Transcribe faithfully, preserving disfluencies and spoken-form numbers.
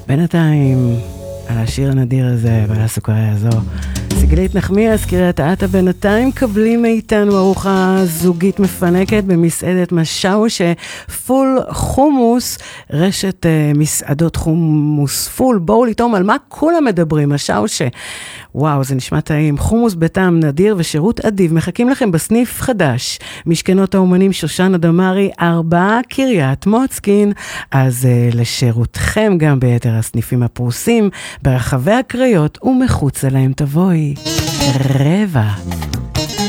בינתיים, על השיר הנדיר הזה ועל הסוכריה הזו, סיגלית נחמיאס, קריית אתא, בינתיים קבלים מאיתנו ארוחה זוגית מפנקת במסעדת משאוש, פול חומוס, רשת uh, מסעדות חומוס פול. בואו לטעום על מה כולם מדברים, משאוש, וואו, זה נשמע טעים. חומוס בטעם נדיר ושירות אדיב מחכים לכם בסניף חדש, משכנות האומנים שושנה דמרי ארבע, קריית מוצקין. אז uh, לשירותכם גם ביתר הסניפים הפרוסים ברחבי הקריות ומחוץ אליהם. תבואי רבע.